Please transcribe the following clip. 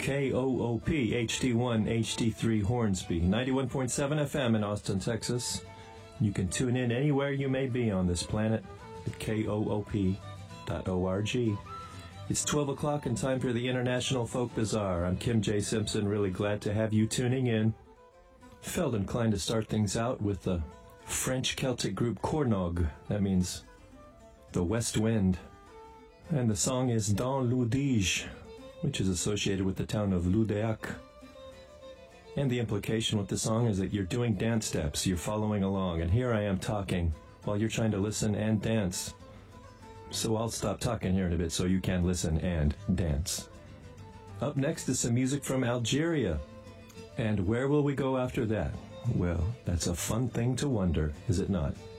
KOOP HD1 HD3 Hornsby, 91.7 FM in Austin, Texas. You can tune in anywhere you may be on this planet at koop.org. It's 12 o'clock and time for the International Folk Bazaar. I'm Kim J. Simpson, really glad to have you tuning in. Felt inclined to start things out with the French Celtic group Cornog. That means the West Wind. And the song is Dans l'Oudige, which is associated with the town of Loudéac. And the implication with the song is that you're doing dance steps, you're following along, and here I am talking while you're trying to listen and dance. So I'll stop talking here in a bit so you can listen and dance. Up next is some music from Algeria. And where will we go after that? Well, that's a fun thing to wonder, is it not?